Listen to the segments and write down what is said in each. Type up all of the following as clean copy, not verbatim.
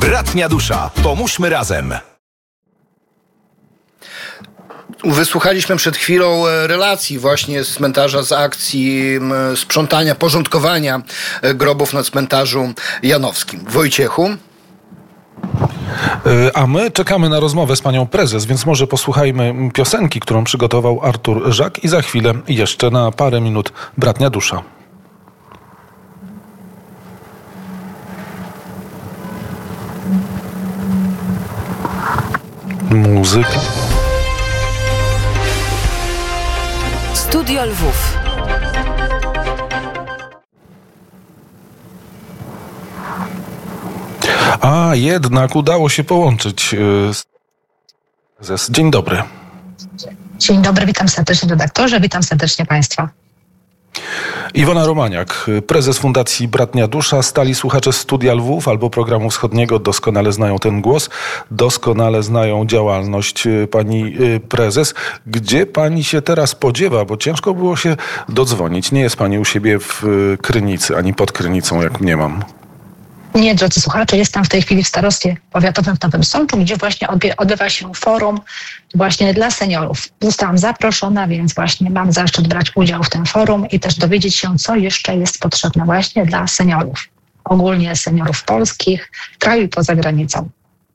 Bratnia dusza. Pomóżmy razem. Wysłuchaliśmy przed chwilą relacji właśnie z cmentarza, z akcji sprzątania, porządkowania grobów na cmentarzu janowskim. Wojciechu? A my czekamy na rozmowę z panią prezes, więc może posłuchajmy piosenki, którą przygotował Artur Żak i za chwilę jeszcze na parę minut Bratnia dusza. Muzyka. Studio Lwów. A jednak udało się połączyć. Dzień dobry. Dzień dobry, witam serdecznie redaktorze, witam serdecznie Państwa. Iwona Romaniak, prezes Fundacji Bratnia Dusza. Stali słuchacze Studia Lwów albo Programu Wschodniego doskonale znają ten głos, doskonale znają działalność pani prezes. Gdzie pani się teraz podziewa? Bo ciężko było się dodzwonić. Nie jest pani u siebie w Krynicy, ani pod Krynicą, jak mniemam. Nie, drodzy słuchacze, jestem w tej chwili w starostwie powiatowym w Nowym Sączu, gdzie właśnie odbywa się forum właśnie dla seniorów. Zostałam zaproszona, więc właśnie mam zaszczyt brać udział w tym forum i też dowiedzieć się, co jeszcze jest potrzebne właśnie dla seniorów. Ogólnie seniorów polskich, w kraju i poza granicą.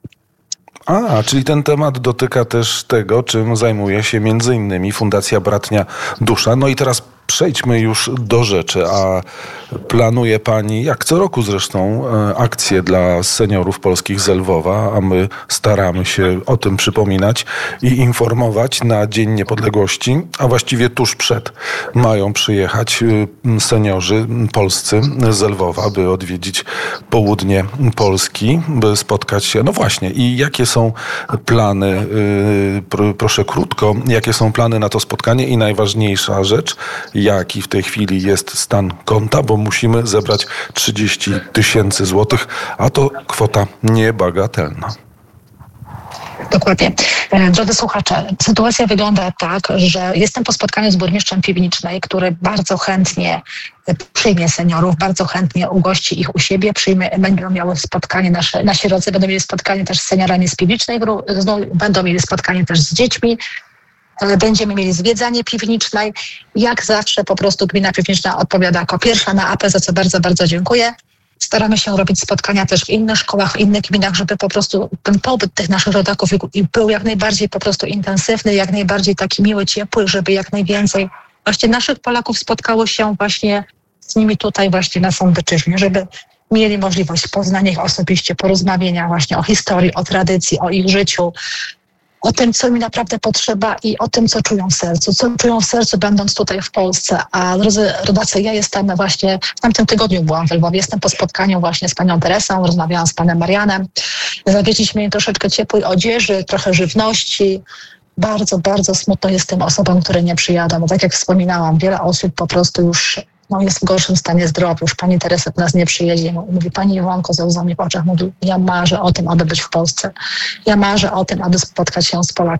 Czyli ten temat dotyka też tego, czym zajmuje się między innymi Fundacja Bratnia Dusza. No i teraz przejdźmy już do rzeczy. A planuje pani, jak co roku zresztą, akcję dla seniorów polskich z Lwowa, a my staramy się o tym przypominać i informować na Dzień Niepodległości, a właściwie tuż przed mają przyjechać seniorzy polscy z Lwowa, by odwiedzić południe Polski, by spotkać się. No właśnie, i jakie są plany, proszę krótko, jakie są plany na to spotkanie i najważniejsza rzecz, jaki w tej chwili jest stan konta, bo musimy zebrać 30 000 złotych, a to kwota niebagatelna. Dokładnie. Drodzy słuchacze, sytuacja wygląda tak, że jestem po spotkaniu z burmistrzem Piwnicznej, który bardzo chętnie przyjmie seniorów, bardzo chętnie ugości ich u siebie, będą miały spotkanie, nasi rodzy będą mieli spotkanie też z seniorami z Piwnicznej, będą mieli spotkanie też z dziećmi. Będziemy mieli zwiedzanie Piwnicznej. Jak zawsze po prostu gmina Piwniczna odpowiada jako pierwsza na apel, za co bardzo, bardzo dziękuję. Staramy się robić spotkania też w innych szkołach, w innych gminach, żeby po prostu ten pobyt tych naszych rodaków był jak najbardziej po prostu intensywny, jak najbardziej taki miły, ciepły, żeby jak najwięcej właśnie naszych Polaków spotkało się właśnie z nimi tutaj właśnie na Sądeczyźnie, żeby mieli możliwość poznania ich osobiście, porozmawiania właśnie o historii, o tradycji, o ich życiu, o tym, co mi naprawdę potrzeba i o tym, co czują w sercu, będąc tutaj w Polsce. A drodzy rodacy, ja jestem właśnie, w tamtym tygodniu byłam w Lwowie, jestem po spotkaniu właśnie z panią Teresą, rozmawiałam z panem Marianem, zawieźliśmy im troszeczkę ciepłej odzieży, trochę żywności. Bardzo, bardzo smutno jest tym osobom, które nie przyjadą. Bo tak jak wspominałam, wiele osób po prostu już jest w gorszym stanie zdrowia. Już pani Teresa do nas nie przyjedzie. Mówi, pani Iwonko ze łzami w oczach, mówi, ja marzę o tym, aby być w Polsce. Ja marzę o tym, aby spotkać się z Polakami.